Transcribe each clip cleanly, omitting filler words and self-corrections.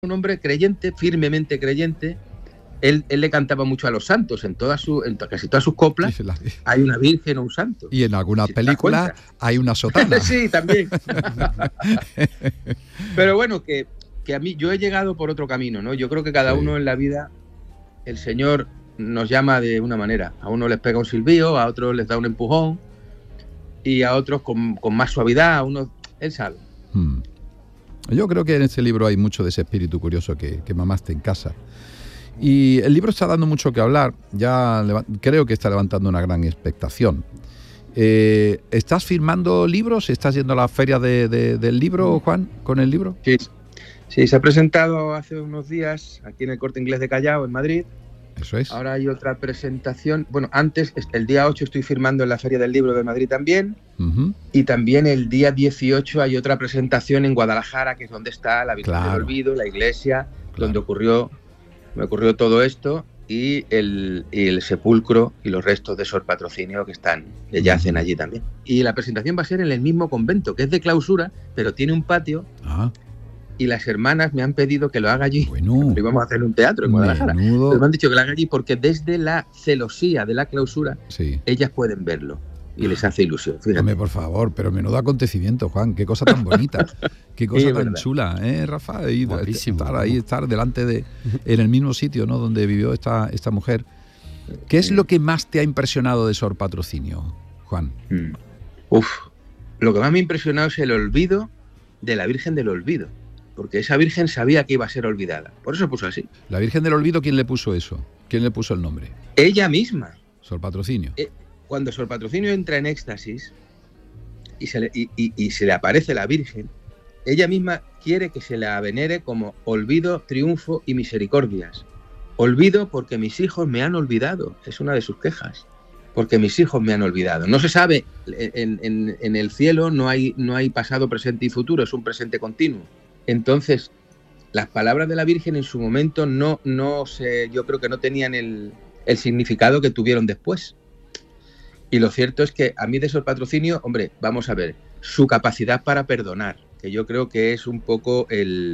un hombre creyente, firmemente creyente. Él le cantaba mucho a los santos. En casi todas sus coplas hay una virgen o un santo. Y en algunas películas hay una sotana. Sí, también. Pero bueno, que a mí, yo he llegado por otro camino, ¿no? Yo creo que cada uno en la vida, el Señor nos llama de una manera. A uno les pega un silbido, a otros les da un empujón, y a otros con más suavidad, a unos, él sabe. Yo creo que en este libro hay mucho de ese espíritu curioso que mamaste en casa. Y el libro está dando mucho que hablar, creo que está levantando una gran expectación. ¿Estás firmando libros? ¿Estás yendo a la feria del libro, Juan, con el libro? Sí, se ha presentado hace unos días aquí en el Corte Inglés de Callao, en Madrid. Eso es. Ahora hay otra presentación. Bueno, antes, el día 8 estoy firmando en la Feria del Libro de Madrid también. Y también el día 18 hay otra presentación en Guadalajara, que es donde está la Virgen del Olvido, la iglesia, donde me ocurrió todo esto, y el sepulcro y los restos de Sor Patrocinio que yacen allí también. Y la presentación va a ser en el mismo convento, que es de clausura, pero tiene un patio. Y las hermanas me han pedido que lo haga allí. Bueno, íbamos a hacer un teatro en Guadalajara. Pero me han dicho que lo haga allí porque desde la celosía de la clausura, ellas pueden verlo. Y les hace ilusión. Fíjate. Por favor, pero menudo acontecimiento, Juan. Qué cosa tan bonita. Qué cosa tan chula, Rafa? Estar delante en el mismo sitio, ¿no?, donde vivió esta mujer. ¿Qué es lo que más te ha impresionado de Sor Patrocinio, Juan? Lo que más me ha impresionado es el olvido de la Virgen del Olvido. Porque esa Virgen sabía que iba a ser olvidada. Por eso puso así. ¿La Virgen del Olvido quién le puso eso? ¿Quién le puso el nombre? Ella misma. Sor Patrocinio. Cuando Sor Patrocinio entra en éxtasis y se le aparece la Virgen, ella misma quiere que se la venere como olvido, triunfo y misericordias. Olvido porque mis hijos me han olvidado. Es una de sus quejas. Porque mis hijos me han olvidado. No se sabe, en el cielo no hay pasado, presente y futuro, es un presente continuo. Entonces, las palabras de la Virgen en su momento yo creo que no tenían el significado que tuvieron después. Y lo cierto es que a mí de Sor Patrocinio, hombre, vamos a ver, su capacidad para perdonar, que yo creo que es un poco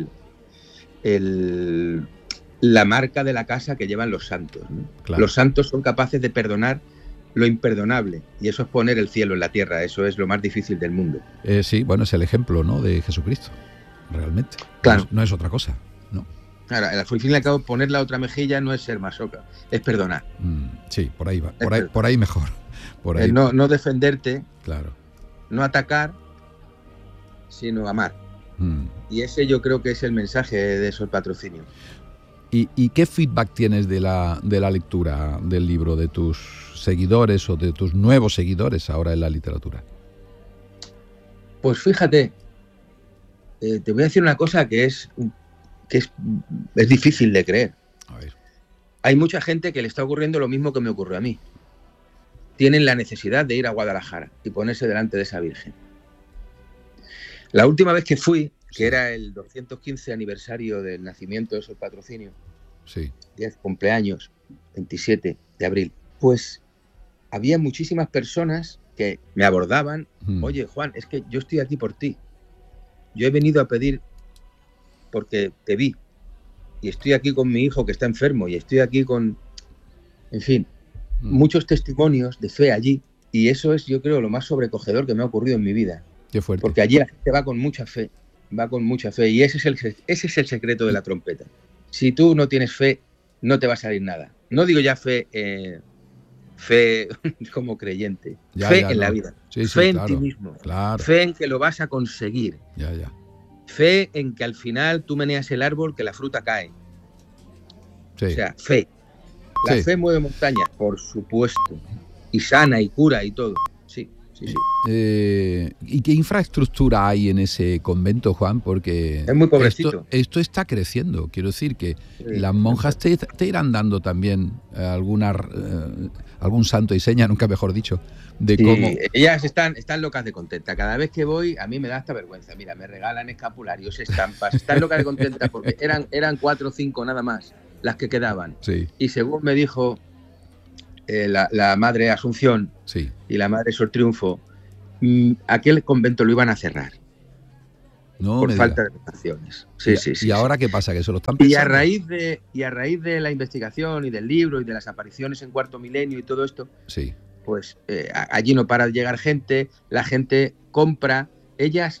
la marca de la casa que llevan los santos, ¿no? Claro. Los santos son capaces de perdonar lo imperdonable, y eso es poner el cielo en la tierra, eso es lo más difícil del mundo. Sí, bueno, es el ejemplo, ¿no?, de Jesucristo. Realmente. Claro. No es otra cosa, ¿no? Claro, al fin y al cabo, poner la otra mejilla no es ser masoca, es perdonar. Sí, por ahí va. Por ahí mejor. Por ahí. No defenderte, claro, no atacar, sino amar. Y ese yo creo que es el mensaje de Sor Patrocinio. ¿Y qué feedback tienes de la lectura del libro, de tus seguidores o de tus nuevos seguidores ahora en la literatura? Pues fíjate, te voy a decir una cosa que es difícil de creer. A ver. Hay mucha gente que le está ocurriendo lo mismo que me ocurrió a mí. Tienen la necesidad de ir a Guadalajara y ponerse delante de esa Virgen. La última vez que fui, que era el 215 aniversario del nacimiento de Sor Patrocinio, 10 cumpleaños, 27 de abril, pues había muchísimas personas que me abordaban. Oye, Juan, es que yo estoy aquí por ti. Yo he venido a pedir porque te vi y estoy aquí con mi hijo que está enfermo y estoy aquí con... En fin, muchos testimonios de fe allí, y eso es, yo creo, lo más sobrecogedor que me ha ocurrido en mi vida. Qué fuerte. Porque allí la gente va con mucha fe, y ese es el secreto de la trompeta. Si tú no tienes fe, no te va a salir nada. No digo ya fe como creyente, fe en la vida, fe en ti mismo, fe en que lo vas a conseguir. Fe en que al final tú meneas el árbol que la fruta cae. O sea, fe. La fe mueve montañas, por supuesto. Y sana y cura y todo. Sí. ¿Y qué infraestructura hay en ese convento, Juan? Porque es muy pobrecito. Esto está creciendo. Quiero decir que las monjas te irán dando también algún santo y seña, nunca mejor dicho, de cómo... Ellas están locas de contenta. Cada vez que voy, a mí me da hasta vergüenza. Mira, me regalan escapularios, estampas. Están locas de contenta porque eran 4 o 5 nada más las que quedaban. Y según me dijo la madre Asunción y la madre Sor Triunfo, aquel convento lo iban a cerrar. por falta de votaciones. Sí. ¿Y ahora qué pasa? ¿Que se lo están pensando? Y a raíz de la investigación y del libro y de las apariciones en Cuarto Milenio y todo esto, sí, pues allí no para de llegar gente, la gente compra, ellas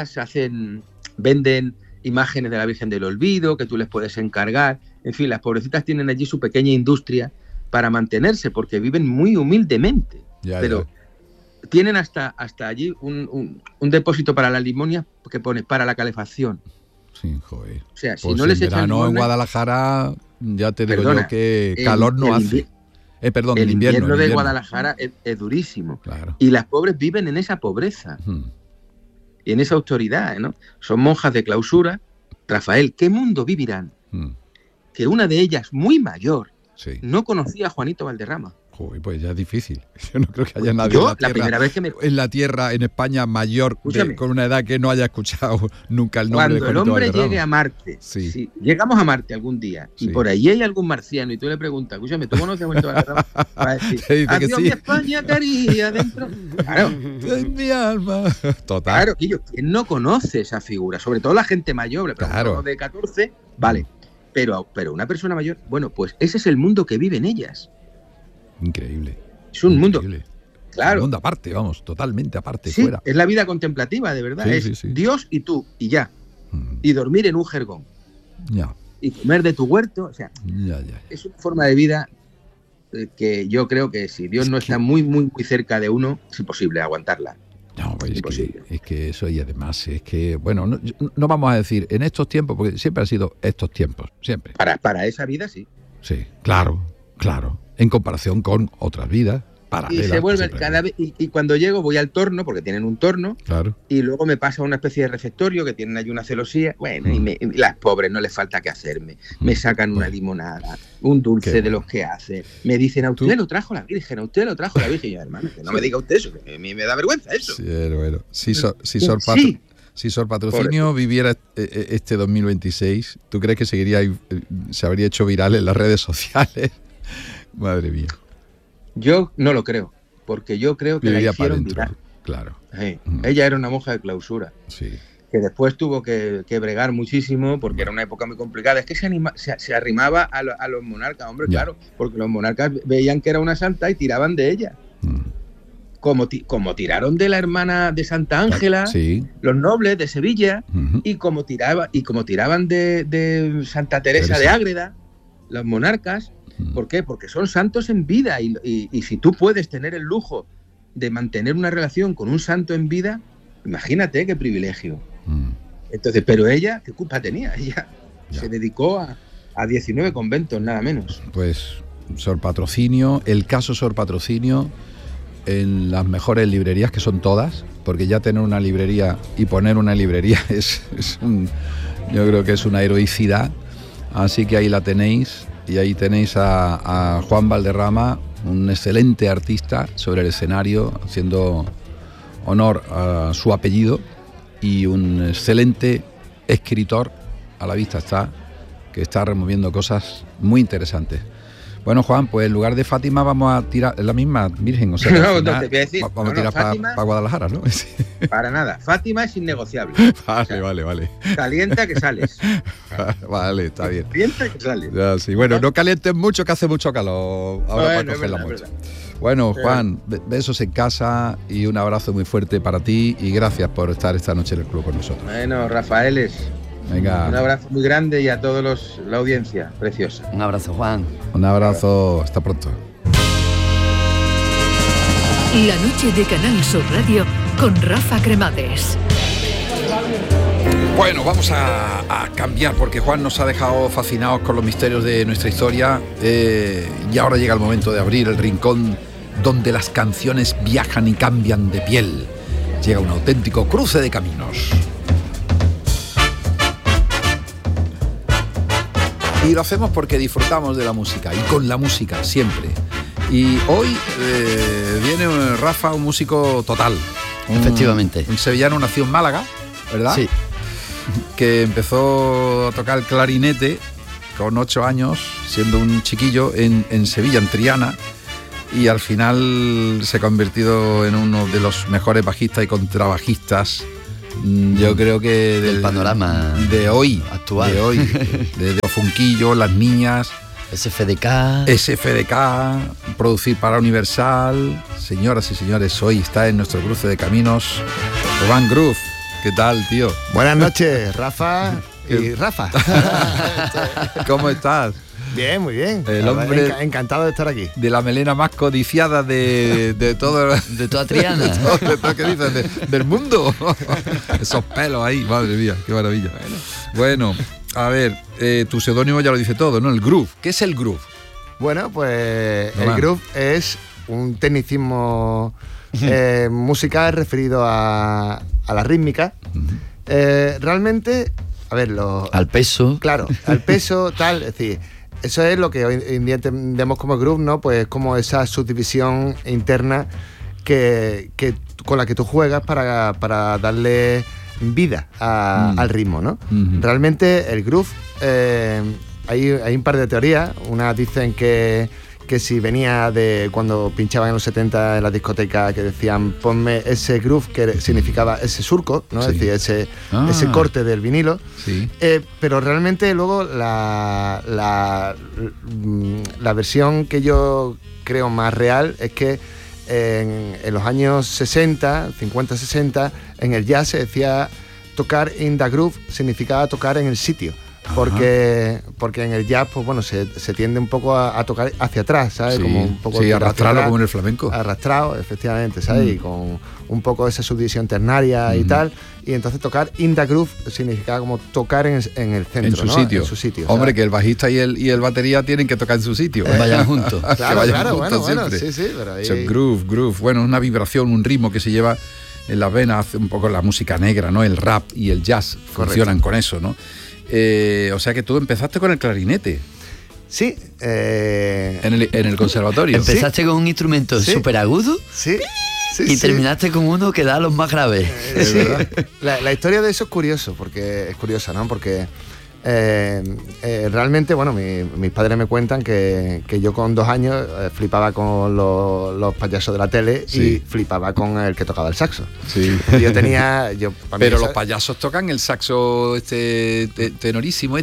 venden imágenes de la Virgen del Olvido que tú les puedes encargar. En fin, las pobrecitas tienen allí su pequeña industria para mantenerse, porque viven muy humildemente. Pero tienen hasta allí un depósito para la limonia que pone para la calefacción. Sí, joder. O sea, si pues no les echan limona, en Guadalajara, ya te digo yo que calor no hace. El invierno de Guadalajara es durísimo. Claro. Y las pobres viven en esa pobreza. Y en esa autoridad, ¿no? Son monjas de clausura. Rafael, ¿qué mundo vivirán? Que una de ellas, muy mayor, no conocía a Juanito Valderrama. Joder, pues ya es difícil. Yo no creo que haya nadie en la tierra, en España, mayor, con una edad que no haya escuchado nunca el nombre de Juanito Cuando el hombre Valderrama llegue a Marte, si llegamos a Marte algún día, y por ahí hay algún marciano, y tú le preguntas, escúchame, ¿tú conoces a Juanito Valderrama? Va a decir, adiós mi España querida dentro. Claro. En mi alma. Total. Claro, ¿quién no conoce esa figura? Sobre todo la gente mayor, pero de 14, vale. Pero una persona mayor, bueno, pues ese es el mundo que viven ellas. Increíble. Es un mundo, claro. Un mundo aparte, vamos, totalmente aparte, sí, fuera. Es la vida contemplativa, de verdad. Sí. Dios y tú, y ya. Y dormir en un jergón. Ya. Y comer de tu huerto, o sea, es una forma de vida que yo creo que si Dios no está muy, muy, muy cerca de uno, es imposible aguantarla. No, pues es que eso, y además es que, bueno, no vamos a decir en estos tiempos, porque siempre han sido estos tiempos, siempre. Para esa vida, sí. Sí, claro. En comparación con otras vidas paralelas. Y se vuelve cada vez, y cuando llego voy al torno, porque tienen un torno, y luego me pasa a una especie de refectorio que tienen allí una celosía, bueno, y las pobres no les falta qué hacerme. Me sacan una limonada, un dulce de los que hace. Me dicen, a usted lo trajo la Virgen, a usted lo trajo la Virgen. Y yo, hermano, que no me diga usted eso, que a mí me da vergüenza eso. Sí, bueno. Si Sor Patrocinio viviera este 2026, ¿tú crees que se habría hecho viral en las redes sociales? Madre mía. Yo no lo creo, porque yo creo que la hicieron viral. Claro. Sí. Ella era una monja de clausura. Sí. Que después tuvo que bregar muchísimo, porque era una época muy complicada. Es que se arrimaba a los monarcas, hombre, claro, porque los monarcas veían que era una santa y tiraban de ella. Como tiraron de la hermana de Santa Ángela, los nobles de Sevilla, y como tiraban de Santa Teresa de Ágreda, los monarcas. ¿Por qué? Porque son santos en vida, y si tú puedes tener el lujo de mantener una relación con un santo en vida, imagínate qué privilegio. Entonces, pero ella, ¿qué culpa tenía? Ella se dedicó a 19 conventos, nada menos. Pues Sor Patrocinio, el caso Sor Patrocinio, en las mejores librerías, que son todas, porque ya tener una librería y poner una librería yo creo que es una heroicidad. Así que ahí la tenéis. Y ahí tenéis a Juan Valderrama, un excelente artista sobre el escenario, haciendo honor a su apellido, y un excelente escritor, a la vista está, que está removiendo cosas muy interesantes. Bueno, Juan, pues en lugar de Fátima vamos a tirar la misma Virgen, o sea, no te voy a decir, vamos a tirar para Guadalajara, ¿no? Para nada, Fátima es innegociable. Vale. Calienta que sales. Vale, está bien. Calienta que sales. Ya, sí. Bueno, no calientes mucho, que hace mucho calor ahora para coger la mocha. Bueno, Juan, besos en casa y un abrazo muy fuerte para ti, y gracias por estar esta noche en el club con nosotros. Bueno, Rafaeles. Venga. Un abrazo muy grande, y a todos la audiencia preciosa. Un abrazo, Juan. Un abrazo, hasta pronto. La noche de Canal Sur Radio con Rafa Cremades. Bueno, vamos a cambiar, porque Juan nos ha dejado fascinados con los misterios de nuestra historia, y ahora llega el momento de abrir el rincón donde las canciones viajan y cambian de piel. Llega un auténtico cruce de caminos. Y lo hacemos porque disfrutamos de la música, y con la música siempre. Y hoy viene Rafa, un músico total. Efectivamente. Un sevillano nacido en Málaga, ¿verdad? Sí. Que empezó a tocar el clarinete con 8 años, siendo un chiquillo en Sevilla, en Triana, y al final se ha convertido en uno de los mejores bajistas y contrabajistas Yo creo que del panorama de hoy actual, de Funquillo, Las Niñas, SFDK, producir para Universal. Señoras y señores, hoy está en nuestro cruce de caminos Urban Groove. ¿Qué tal, tío? Buenas noches, Rafa y Rafa. ¿Cómo estás? Bien, muy bien. El hombre encantado de estar aquí. De la melena más codiciada de todo, de toda Triana. de todo, ¿qué dices? Del mundo. Esos pelos ahí, madre mía, qué maravilla. Bueno, a ver, tu seudónimo ya lo dice todo, ¿no? El groove. ¿Qué es el groove? Bueno, pues el groove es un tecnicismo musical referido a la rítmica. Realmente, a ver, al peso. Claro, al peso, tal, es decir, eso es lo que hoy en día entendemos como groove, ¿no? Pues como esa subdivisión interna con la que tú juegas para darle vida al ritmo, ¿no? Realmente el groove, hay un par de teorías. Unas dicen que si venía de cuando pinchaban en los 70 en las discotecas, que decían ponme ese groove, que significaba ese surco, ¿no? Sí. Es decir, ese corte del vinilo. Sí. Pero realmente luego la versión que yo creo más real es que en los años 60, 50-60, en el jazz se decía tocar in the groove, significaba tocar en el sitio. Porque en el jazz, pues bueno, se tiende un poco a tocar hacia atrás, ¿sabes? Sí, como un poco arrastrarlo como en el flamenco. Arrastrado, efectivamente, ¿sabes? Y con un poco esa subdivisión ternaria y tal. Y entonces tocar in the groove significaba como tocar en el centro, en su sitio. En su sitio. Hombre, ¿sabes? Que el bajista y el batería tienen que tocar en su sitio. Vayan juntos. Claro, bueno, sí, pero ahí... Groove. Bueno, una vibración, un ritmo que se lleva en las venas, hace un poco la música negra, ¿no? El rap y el jazz funcionan con eso, ¿no? O sea que tú empezaste con el clarinete. Sí. En el conservatorio. Empezaste con un instrumento súper agudo. Sí. Y terminaste con uno que da los más graves. Sí. La historia de eso es curiosa, ¿no? Porque realmente, bueno, mis padres me cuentan que yo con 2 años flipaba con los payasos de la tele y flipaba con el que tocaba el saxo. Sí. Pero los payasos tocan el saxo tenorísimo,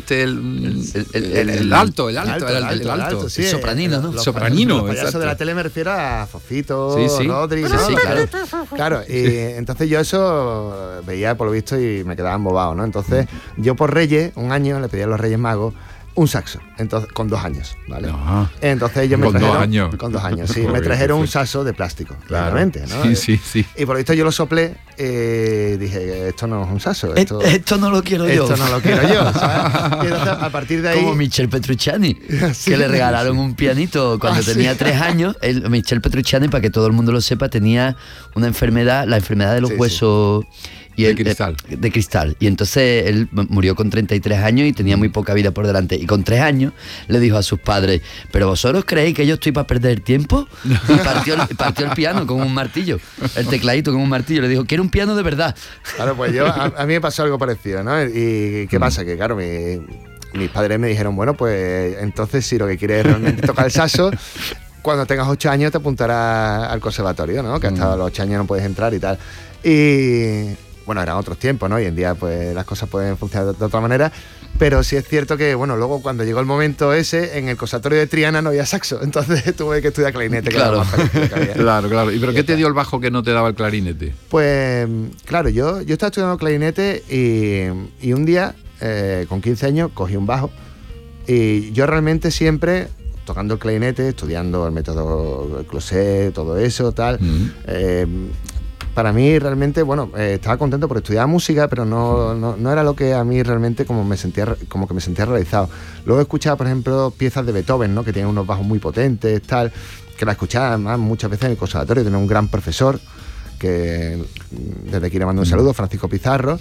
el alto, sí, el sopranino, ¿no? Sopranino, los payasos de la tele me refiero a Fofito, Rodri, ¿no? Sí, claro. Y entonces yo eso veía por lo visto y me quedaba embobado, ¿no? Entonces yo por Reyes, un año, le pedí a los Reyes Magos un saxo, entonces con 2 años, ¿vale? Ajá. Entonces ellos me trajeron... Con 2 años, sí. Me trajeron un saxo de plástico, claramente, ¿no? Sí. Y por lo visto yo lo soplé y dije, esto no es un saxo. Esto no lo quiero yo. Esto no lo quiero yo, ¿sabes? Y entonces, a partir de ahí... Como Michel Petrucciani, que le regalaron un pianito cuando tenía 3 años. Michel Petrucciani, para que todo el mundo lo sepa, tenía una enfermedad, la enfermedad de los huesos... De cristal. De cristal. Y entonces él murió con 33 años y tenía muy poca vida por delante. Y con 3 años le dijo a sus padres, ¿pero vosotros creéis que yo estoy para perder tiempo? Y partió el piano con un martillo, el tecladito con un martillo. Le dijo, quiero un piano de verdad. Claro, pues a mí me pasó algo parecido, ¿no? Y ¿qué pasa? Que claro, mis padres me dijeron, bueno, pues entonces si lo que quieres es realmente tocar el saxo, cuando tengas 8 años te apuntarás al conservatorio, ¿no? Que hasta los 8 años no puedes entrar y tal. Y... bueno, eran otros tiempos, ¿no? Hoy en día pues las cosas pueden funcionar de otra manera, pero sí es cierto que, bueno, luego cuando llegó el momento ese, en el conservatorio de Triana no había saxo, entonces tuve que estudiar clarinete. Claro. Claro. ¿Y pero qué te dio el bajo que no te daba el clarinete? Pues, claro, yo estaba estudiando clarinete y un día, con 15 años, cogí un bajo y yo realmente siempre... tocando el clarinete, estudiando el método Closet, todo eso, tal... para mí realmente, bueno, estaba contento porque estudiaba música, pero no era lo que a mí realmente como que me sentía realizado. Luego escuchaba, por ejemplo, piezas de Beethoven, ¿no? Que tienen unos bajos muy potentes, tal, que la escuchaba además muchas veces en el conservatorio. Tenía un gran profesor, que desde aquí le mando un saludo, Francisco Pizarro,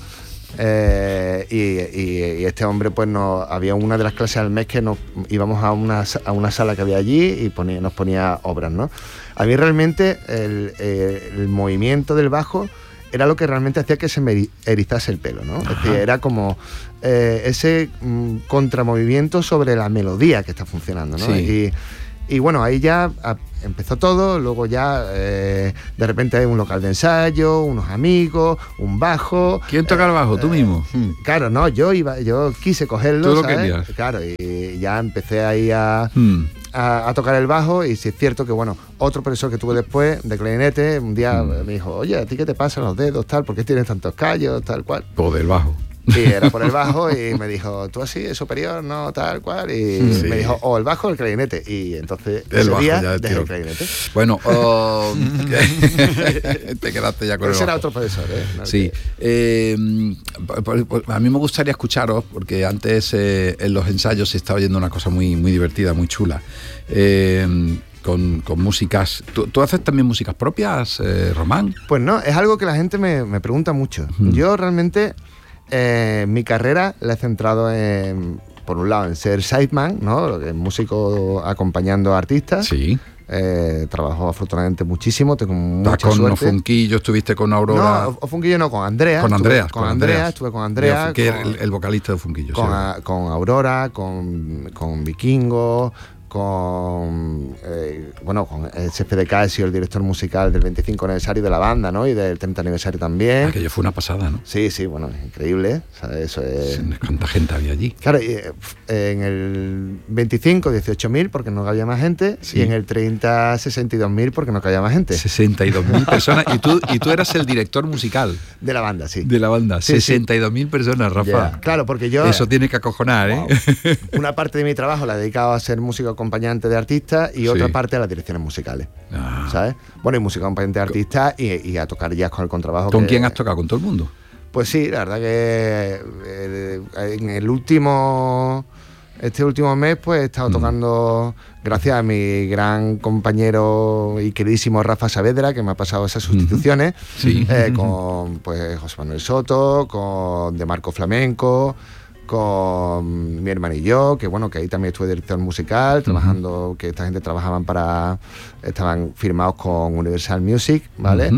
y este hombre, pues había una de las clases al mes que nos íbamos a una sala que había allí y nos ponía obras, ¿no? A mí realmente el movimiento del bajo era lo que realmente hacía que se me erizase el pelo, ¿no? Ajá. Es decir, era como ese contramovimiento sobre la melodía que está funcionando, ¿no? Sí. Y bueno, ahí ya empezó todo, luego ya de repente hay un local de ensayo, unos amigos, un bajo. ¿Quién toca el bajo? ¿Tú mismo? Claro, no, yo quise cogerlo, ¿Tú lo ¿sabes? querías? Claro, y ya empecé ahí a tocar el bajo, y sí es cierto que, bueno, otro profesor que tuve después de clarinete, un día me dijo, oye, ¿a ti qué te pasa en los dedos, tal? ¿Por qué tienes tantos callos, tal cual? Por del bajo. Sí, era por el bajo, y me dijo, tú así, es superior, no, tal cual, y me dijo, o el bajo o el clarinete, y entonces ese día dejé el clarinete. Bueno, te quedaste ya con Ese el era bajo. otro profesor, ¿eh? Sí, a mí me gustaría escucharos, porque antes en los ensayos se estaba oyendo una cosa muy, muy divertida, muy chula. Con músicas. ¿Tú haces también músicas propias, Román? Pues no, es algo que la gente me pregunta mucho. Yo realmente mi carrera la he centrado por un lado, en ser sideman, ¿no? Músico acompañando a artistas. Sí. Trabajo afortunadamente muchísimo, tengo mucha con suerte. Ofunquillo, estuviste con Aurora. No, Ofunquillo no, con Andrea. Con Andrea. Estuve con Andrea. Que era el vocalista de Ofunquillo. Con Aurora, con Vikingo, con el CFDK, he sido el director musical del 25 aniversario de la banda, ¿no? Y del 30 aniversario también. Aquello fue una pasada, ¿no? Sí, bueno, increíble. O sea, eso es... ¿Cuánta gente había allí? Claro, en el 25, 18.000 porque no cabía más gente, y en el 30, 62.000 porque no cabía más gente. 62.000 personas. Y tú eras el director musical. De la banda, sí. De la banda. Sí, 62.000 personas, Rafa. Yeah. Claro, porque yo... Eso tiene que acojonar, wow. Una parte de mi trabajo la he dedicado a ser músico acompañante de artistas y otra parte a las direcciones musicales, ¿sabes? Bueno, y músico acompañante de artistas y a tocar jazz con el contrabajo. ¿Con quién has tocado? ¿Con todo el mundo? Pues sí, la verdad que en este último mes pues he estado tocando, gracias a mi gran compañero y queridísimo Rafa Saavedra, que me ha pasado esas sustituciones, con pues José Manuel Soto, con De Marco Flamenco, con mi hermano y yo, que bueno, que ahí también estuve director musical, trabajando, que esta gente estaban firmados con Universal Music, ¿vale?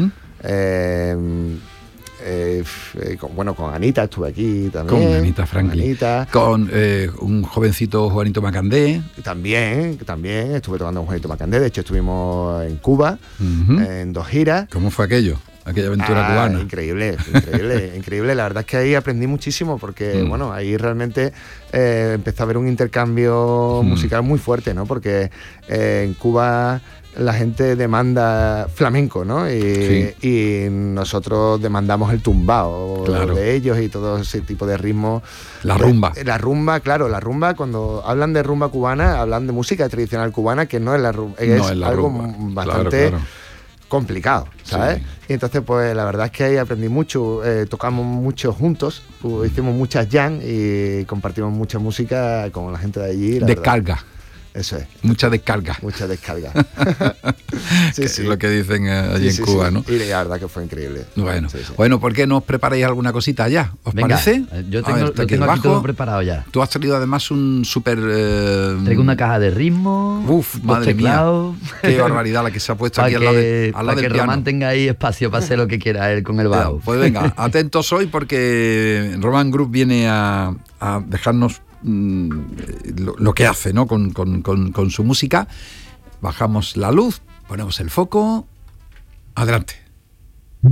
Con Anita estuve aquí también. Con Anita Franklin. Con un jovencito Juanito Macandé. También estuve tocando con Juanito Macandé. De hecho, estuvimos en Cuba en 2 giras. ¿Cómo fue aquello? Aquella aventura cubana. Increíble. La verdad es que ahí aprendí muchísimo porque, bueno, ahí realmente empezó a haber un intercambio musical muy fuerte, ¿no? Porque en Cuba la gente demanda flamenco, ¿no? Y nosotros demandamos el tumbao de ellos y todo ese tipo de ritmos. La rumba. La rumba, cuando hablan de rumba cubana, hablan de música tradicional cubana, que no es la rumba, es algo bastante complicado, ¿sabes? Y entonces, pues la verdad es que ahí aprendí mucho, tocamos mucho juntos, hicimos muchas jam y compartimos mucha música con la gente de allí. Descarga. Eso es. Mucha descarga. Sí. Es lo que dicen allí en Cuba, ¿no? Y la verdad que fue increíble. Bueno, ¿por qué no os preparáis alguna cosita ya? ¿Os parece? Yo tengo aquí todo preparado ya. Tú has traído además un súper... Traigo una caja de ritmo. Madre mía. Qué barbaridad la que se ha puesto aquí al lado del piano. Para que Román tenga ahí espacio para hacer lo que quiera él con el bajo. Pues venga, atentos hoy porque Román Group viene a dejarnos lo que hace, ¿no? Con su música. Bajamos la luz, ponemos el foco. Adelante.